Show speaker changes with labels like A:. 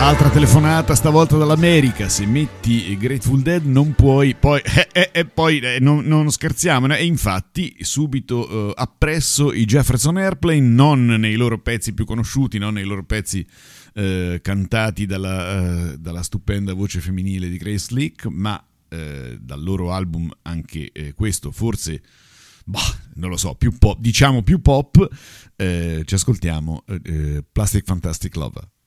A: Altra telefonata, stavolta dall'America. Se metti Grateful Dead non puoi, poi non scherziamo. E infatti subito appresso i Jefferson Airplane, non nei loro pezzi più conosciuti, non nei loro pezzi cantati dalla stupenda voce femminile di Grace Slick, ma dal loro album anche questo forse, non lo so, più pop, diciamo più pop. Ci ascoltiamo Plastic Fantastic Lover.